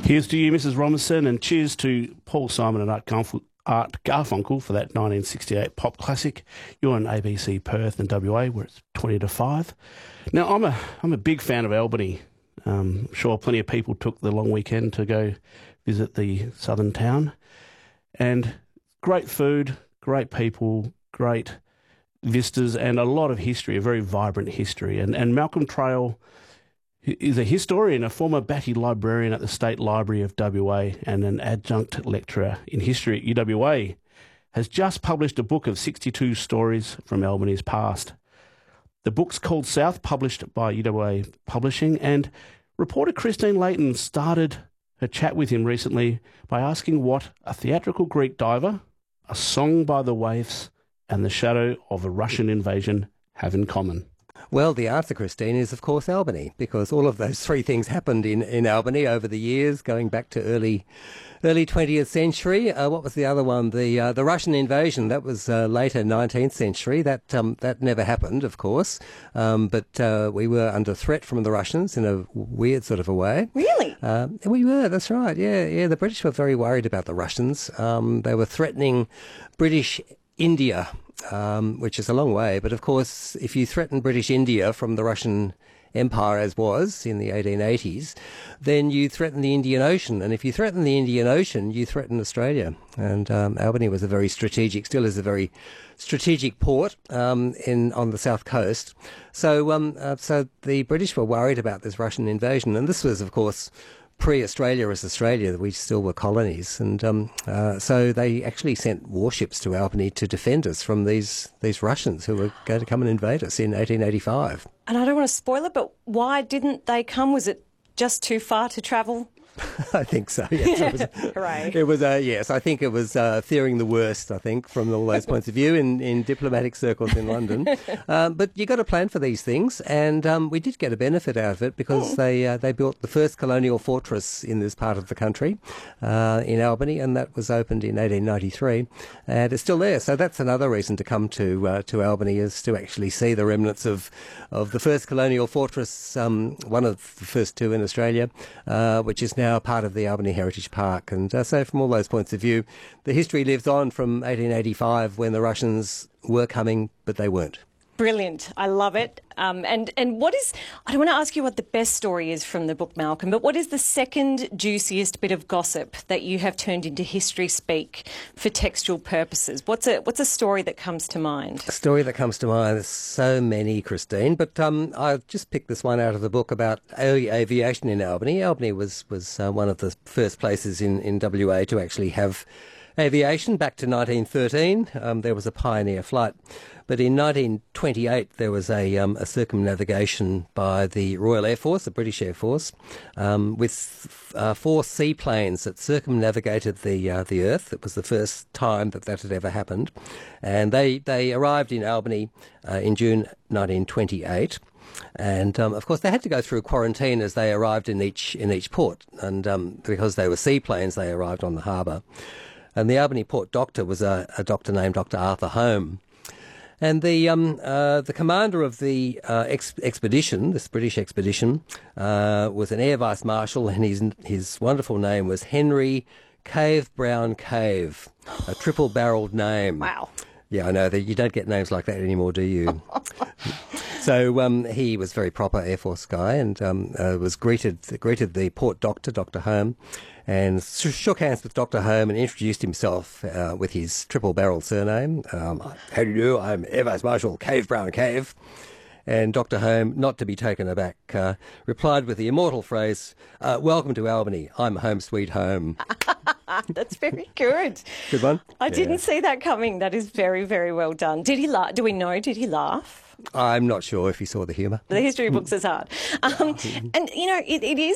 Here's to you, Mrs. Robinson, and cheers to Paul Simon and Art Garfunkel for that 1968 pop classic. You're on ABC Perth and WA, where it's 20 to 5. Now, I'm a big fan of Albany. I'm sure plenty of people took the long weekend to go visit the southern town. And great food, great people, great vistas, and a lot of history, a very vibrant history. And Malcolm Trail is a historian, a former Batty librarian at the State Library of WA and an adjunct lecturer in history at UWA, has just published a book of 62 stories from Albany's past. The book's called South, published by UWA Publishing, and reporter Christine Layton started her chat with him recently by asking what a theatrical Greek diver, a song by the waifs, and the shadow of a Russian invasion have in common. Well, the answer, Christine, is of course Albany, because all of those three things happened in Albany over the years, going back to early 20th century. What was the other one? The Russian invasion. That was later 19th century. That never happened, of course. But we were under threat from the Russians in a weird sort of a way. Really? We were. That's right. Yeah. The British were very worried about the Russians. They were threatening British India. Which is a long way. But of course, if you threaten British India from the Russian Empire as was in the 1880s, then you threaten the Indian Ocean. And if you threaten the Indian Ocean, you threaten Australia. And Albany was still is a very strategic port on the south coast. So the British were worried about this Russian invasion. And this was, of course, pre-Australia as Australia, we still were colonies, and so they actually sent warships to Albany to defend us from these Russians who were going to come and invade us in 1885. And I don't want to spoil it, but why didn't they come? Was it just too far to travel? I think so, yes. Hooray. It was, yes, I think it was fearing the worst, I think, from all those points of view in diplomatic circles in London. But you got to plan for these things, and we did get a benefit out of it because they built the first colonial fortress in this part of the country, in Albany, and that was opened in 1893, and it's still there. So that's another reason to come to Albany, is to actually see the remnants of the first colonial fortress, one of the first two in Australia, which is now part of the Albany Heritage Park. And so from all those points of view, the history lives on from 1885 when the Russians were coming, but they weren't. Brilliant. I love it. And what is, I don't want to ask you what the best story is from the book, Malcolm, but what is the second juiciest bit of gossip that you have turned into history speak for textual purposes? What's a story that comes to mind? A story that comes to mind, there's so many, Christine, but I just picked this one out of the book about early aviation in Albany. Albany was one of the first places in WA to actually have aviation. Back to 1913, there was a pioneer flight. But in 1928, there was a circumnavigation by the Royal Air Force, the British Air Force, with 4 seaplanes that circumnavigated the Earth. It was the first time that had ever happened. And they arrived in Albany in June 1928. And, of course, they had to go through quarantine as they arrived in each port. And because they were seaplanes, they arrived on the harbour. And the Albany port doctor was a doctor named Dr. Arthur Home. And the commander of the expedition, this British expedition, was an Air Vice Marshal, and his wonderful name was Henry Cave Brown Cave, a triple-barreled name. Wow. Yeah, I know that you don't get names like that anymore, do you? So he was a very proper Air Force guy, and was greeted the port doctor, Dr. Home, and shook hands with Dr. Home and introduced himself with his triple-barreled surname. How do you do? I'm Air Vice Marshal Cave Brown Cave. And Dr. Home, not to be taken aback, replied with the immortal phrase, "Welcome to Albany. I'm home sweet home." That's very good. Good one? I didn't see that coming. That is very, very well done. Did he laugh? Do we know? Did he laugh? I'm not sure if he saw the humour. The history books is hard. And, you know, it is